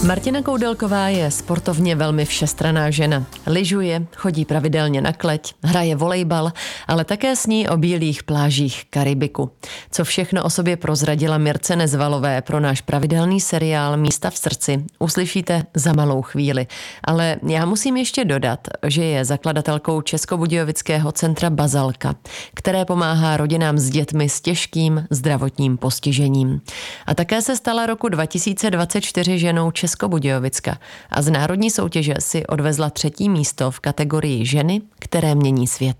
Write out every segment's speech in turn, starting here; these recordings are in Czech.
Martina Koudelková je sportovně velmi všestranná žena. Lyžuje, chodí pravidelně na kleť, hraje volejbal, ale také sní o bílých plážích Karibiku. Co všechno o sobě prozradila Mirce Nezvalové pro náš pravidelný seriál Místa v srdci, uslyšíte za malou chvíli. Ale já musím ještě dodat, že je zakladatelkou Českobudějovického centra Bazalka, které pomáhá rodinám s dětmi s těžkým zdravotním postižením. A také se stala roku 2024 ženou Českobudějovicka a z národní soutěže si odvezla 3. místo v kategorii ženy, které mění svět.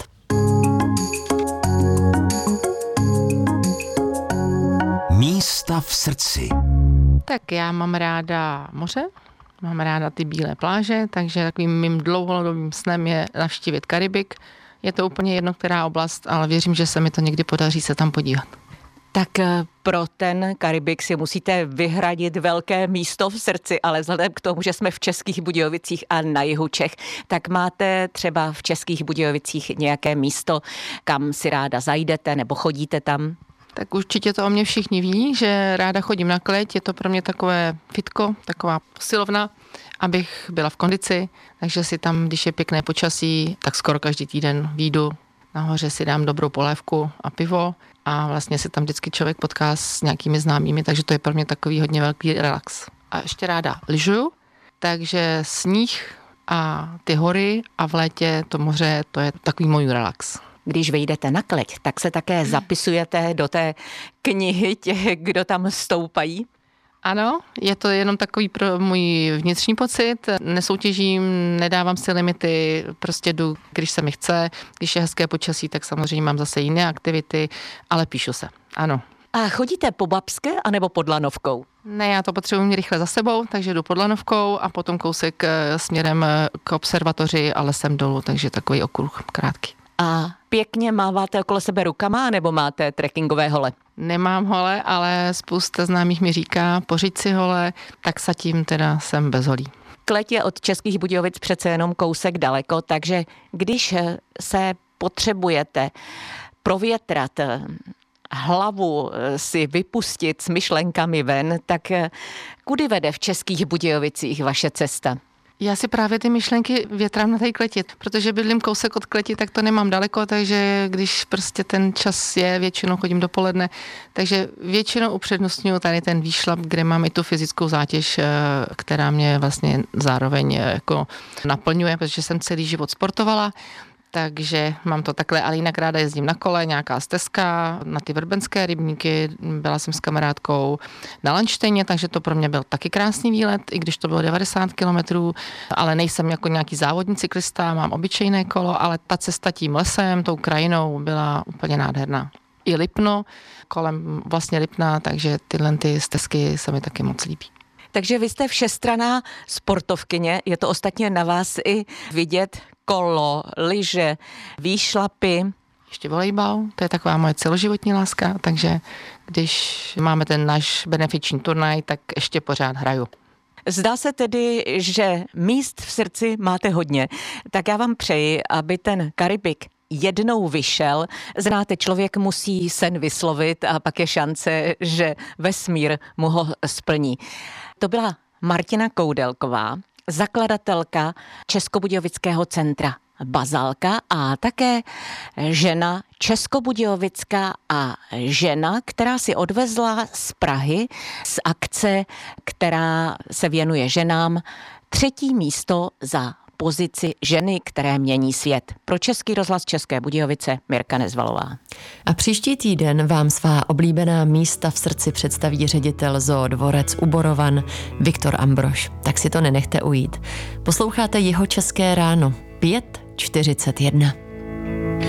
Místa v srdci. Tak já mám ráda moře, mám ráda ty bílé pláže, takže takovým mým dlouhodobým snem je navštívit Karibik. Je to úplně jedno, která oblast, ale věřím, že se mi to někdy podaří se tam podívat. Tak pro ten Karibik si musíte vyhradit velké místo v srdci, ale vzhledem k tomu, že jsme v Českých Budějovicích a na jihu Čech, tak máte třeba v Českých Budějovicích nějaké místo, kam si ráda zajdete nebo chodíte tam? Tak určitě to o mě všichni ví, že ráda chodím na kleť, je to pro mě takové fitko, taková posilovna, abych byla v kondici, takže si tam, když je pěkné počasí, tak skoro každý týden vyjdu. Nahoře si dám dobrou polévku a pivo a vlastně se tam vždycky člověk potká s nějakými známými, takže to je pro mě takový hodně velký relax. A ještě ráda lyžuju, takže sníh a ty hory a v létě to moře, to je takový můj relax. Když vyjdete na kleť, tak se také zapisujete do té knihy těch, kdo tam stoupají? Ano, je to jenom takový pro můj vnitřní pocit. Nesoutěžím, nedávám si limity, prostě jdu, když se mi chce. Když je hezké počasí, tak samozřejmě mám zase jiné aktivity, ale píšu se, ano. A chodíte po Babské anebo pod Lanovkou? Ne, já to potřebuji mít rychle za sebou, takže jdu pod Lanovkou a potom kousek směrem k observatoři a lesem dolů, takže takový okruh krátký. A pěkně máváte okolo sebe rukama, nebo máte trekkingové hole? Nemám hole, ale spousta známých mi říká, pořiď si hole, tak zatím teda jsem bez holí. Kleť je od Českých Budějovic přece jenom kousek daleko, takže když se potřebujete provětrat, hlavu si vypustit s myšlenkami ven, tak kudy vede v Českých Budějovicích vaše cesta? Já si právě ty myšlenky větrám na té kleti, protože bydlím kousek od kleti, tak to nemám daleko, takže když prostě ten čas je, většinou chodím dopoledne, takže většinou upřednostňuji tady ten výšlap, kde mám i tu fyzickou zátěž, která mě vlastně zároveň jako naplňuje, protože jsem celý život sportovala. Takže mám to takhle, ale jinak ráda jezdím na kole, nějaká stezka, na ty vrbenské rybníky, byla jsem s kamarádkou na Landštejně, takže to pro mě byl taky krásný výlet, i když to bylo 90 kilometrů, ale nejsem jako nějaký závodní cyklista, mám obyčejné kolo, ale ta cesta tím lesem, tou krajinou byla úplně nádherná. I Lipno, kolem vlastně Lipna, takže tyhle ty stezky se mi taky moc líbí. Takže vy jste všestranná sportovkyně, je to ostatně na vás i vidět, kolo, lyže, výšlapy. Ještě volejbal, to je taková moje celoživotní láska, takže když máme ten náš benefiční turnaj, tak ještě pořád hraju. Zdá se tedy, že míst v srdci máte hodně, tak já vám přeji, aby ten Karibik jednou vyšel. Znáte, člověk musí sen vyslovit a pak je šance, že vesmír mu ho splní. To byla Martina Koudelková, zakladatelka Českobudějovického centra Bazalka a také žena českobudějovická a žena, která si odvezla z Prahy z akce, která se věnuje ženám, 3. místo za pozici ženy, které mění svět. Pro Český rozhlas České Budějovice Mirka Nezvalová. A příští týden vám svá oblíbená místa v srdci představí ředitel Zoo Dvorec u Borovan Viktor Ambrož. Tak si to nenechte ujít. Posloucháte Jihočeské ráno 5:41.